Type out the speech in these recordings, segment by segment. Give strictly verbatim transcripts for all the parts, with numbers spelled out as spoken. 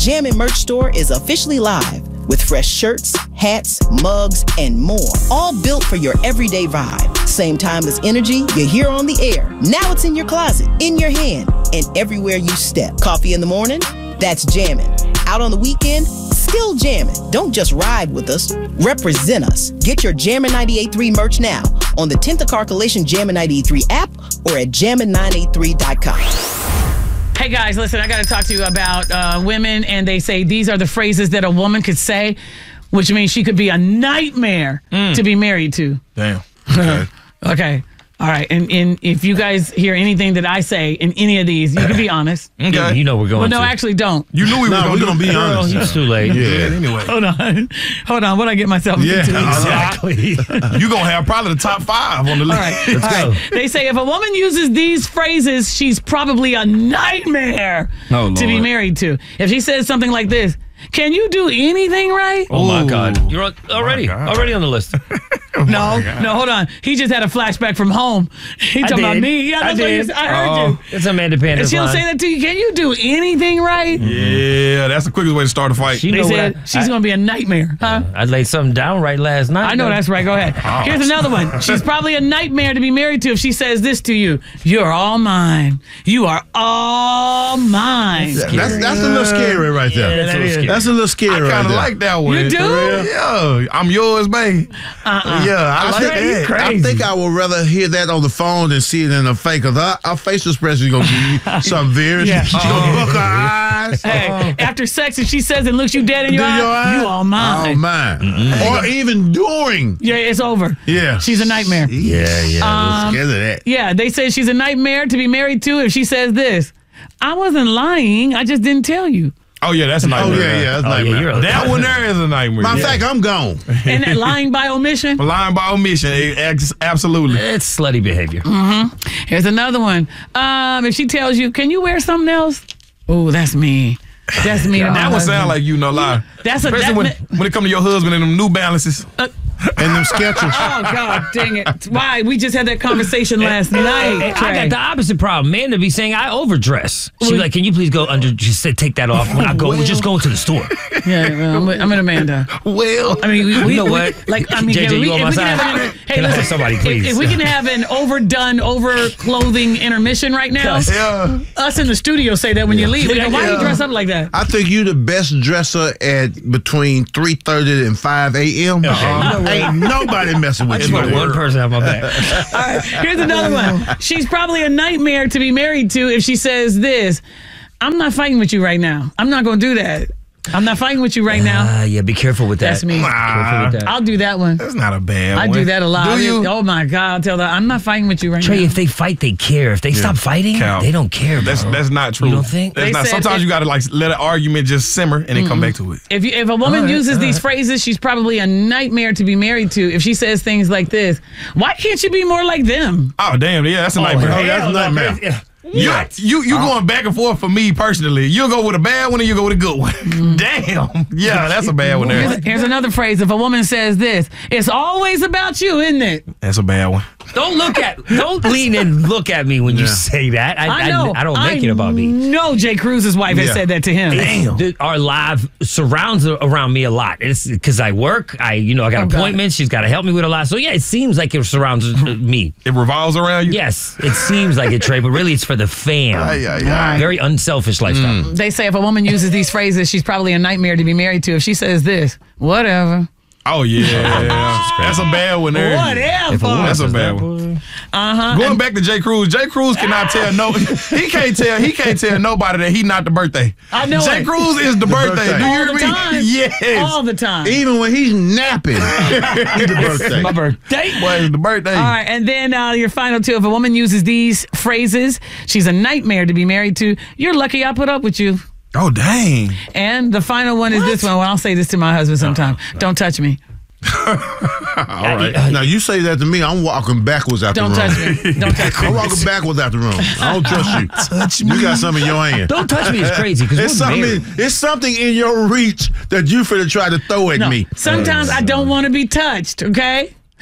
Jammin' merch store is officially live with fresh shirts, hats, mugs, and more, all built for your everyday vibe. Same timeless energy you hear on the air. Now it's in your closet, in your hand, and everywhere you step. Coffee in the morning? That's jammin'. Out on the weekend? Still jammin'. Don't just ride with us, represent us. Get your Jammin' ninety-eight point three merch now on the tenth of Car Collision Jammin' ninety-eight point three app or at jammin nine eight three dot com. Hey guys, listen, I got to talk to you about uh, women, and they say these are the phrases that a woman could say, which means she could be a nightmare mm. to be married to. Damn. Okay. Okay. All right. And, and if you guys hear anything that I say in any of these, you can be honest. Okay. You know we're going Well, no, to. actually don't. You knew we no, were going to be honest. It's too late. Yeah, anyway. Hold on. Hold on. What I get myself Yeah, into? Exactly. You're going to have probably the top five on the list. All right. Let's All go. right. They say if a woman uses these phrases, she's probably a nightmare Oh, to be Lord. married to. If she says something like this, can you do anything right? Oh my Ooh. God. You're on, already God. already on the list. No, no, hold on. He just had a flashback from home. He talking about did. me. Yeah, I that's what he did. said. I heard Uh-oh. you. It's Amanda And Pander's she'll line. say that to you. Can you do anything right? Yeah, that's the quickest way to start a fight. She They know what said I- she's I- going to be a nightmare, huh? I laid something down right last night. I know though. that's right. Go ahead. Here's another one. She's probably a nightmare to be married to if she says this to you. You're all mine. You are all mine. That's, that's a little scary right there. Yeah, that's a little scary. That's a little scary I right kind of there. like that one. You do? Yeah. I'm yours, babe. Uh-uh. Yeah, I, I like think, that. I think I would rather hear that on the phone than see it in the face, because our, our facial expression is going to give you something very. Yeah. She's going to buck her eyes. Hey, after sex, if she says and looks you dead in your Do eye, your eye? you all mine. All mine. Or even during. Yeah, it's over. Yeah. She's a nightmare. Yeah, yeah. I'm Um, scared of that. Yeah, they say she's a nightmare to be married to if she says this. I wasn't lying. I just didn't tell you. Oh, yeah, that's a Oh, nightmare. yeah, yeah. That's Oh, yeah, nightmare. you're a- That one there is a nightmare. Matter of Yeah. fact, I'm gone. And that lying by omission. Lying by omission, eh, ex- absolutely. It's slutty behavior. Here's another one. Um, if she tells you, can you wear something else? Oh, that's me. That's me. to my That one husband. sound like you, no lie. That's a- Especially that when, ma- when it come to your husband and them New Balances. And them sketches. Oh, God dang it. Why? We just had that conversation last night. Hey, I Trey. got the opposite problem. Man to be saying I overdress. She's Well- like, can you please go under, just say, take that off when I go. We're just going to the store. Yeah, well, I'm, with- I'm an Amanda. Well, I mean, we, we You know we- what? Like, I mean, J J, can we, you on if my we can side? have an, hey, Can I have listen, somebody, if- please? If, we can have an overdone, over clothing intermission right now, yeah. us in the studio say that when you leave. We go, why Yeah. you dress up like that? I think you the best dresser at between three thirty and five a.m. Uh-huh. Ain't nobody messing I with just you. want one person at my back. All right, here's another one. She's probably a nightmare to be married to if she says this. I'm not fighting with you right now. I'm not going to do that. I'm not fighting with you right now. Ah, yeah, be careful with that. That's me. Careful with that. I'll do that one. That's not a bad I one. do that a lot. Do you? Oh my God! I'll tell that I'm not fighting with you right Trey, now. if they fight, they care. If they stop fighting, Count. they don't care, bro. That's that's not true. You don't think? That's They not. said Sometimes if- you got to like let an argument just simmer and then come back to it. If you, if a woman All right, uses all these right. phrases, she's probably a nightmare to be married to. If she says things like this, why can't you be more like them? Oh damn, yeah, that's a nightmare. Oh, that's a nightmare. Yeah. You you, you going back and forth for me personally. You'll go with a bad one or you go with a good one. Damn. Yeah, that's a bad one there. Here's, here's another phrase. If a woman says this, it's always about you, isn't it? That's a bad one. Don't look at, don't lean and look at me when you say that. I, I know. I, I don't make it about me. No, Jay Cruz's wife has Yeah. said that to him. Damn. The, our live surrounds around me a lot. It's because I work. I, you know, I got Oh, God. appointments. She's got to help me with a lot. So yeah, it seems like it surrounds uh, me. It revolves around you. Yes, it seems like it, Trey, but really it's for the fam. Ay, ay, ay. Very unselfish lifestyle. They say if a woman uses these phrases, she's probably a nightmare to be married to. If she says this, whatever. Oh yeah, that's a bad one there. Whatever. That's a bad one. Uh-huh. Going back to Jay Cruz, Jay Cruz cannot tell no. He can't tell. He can't tell nobody that he not the birthday. I know Jay it. Cruz is the birthday. birthday. Do you All hear the me? time. Yes. All the time. Even when he's napping, he's the birthday. My birthday. Boy, it's the birthday. All right, and then uh, your final two. If a woman uses these phrases, she's a nightmare to be married to. You're lucky I put up with you. Oh dang. And the final one is this one. Well, I'll say this to my husband sometime. Don't touch me. All right. Now you say that to me, I'm walking backwards out Don't the room. touch me. Don't touch me. I'm walking backwards out the room. I don't trust you. Touch me. You got something in your hand. Don't touch me is crazy because It's we're something. married. It's something in your reach that you finna try to throw at No, me. sometimes I don't want to be touched, okay?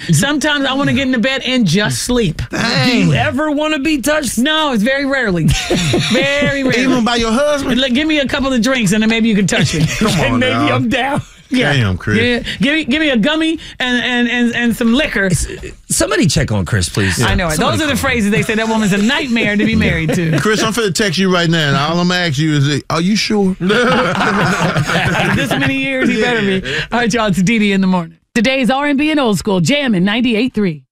Sometimes I want to get into bed and just sleep. Do you ever want to be touched? No, it's very rarely. Very rarely. Even by your husband? Like, give me a couple of drinks and then maybe you can touch me. Come on And maybe now. I'm down. Yeah. Damn, Chris. Yeah. Give me, give me a gummy and, and, and, and some liquor. Somebody check on Chris, please. I know it. Those are the phrases they say that woman's a nightmare to be married to. Chris, I'm finna text you right now, and all I'm gonna ask you is, are you sure? After this many years, he better be. All right, y'all. It's Dee Dee in the morning. Today's R and B and old school jamming ninety-eight point three.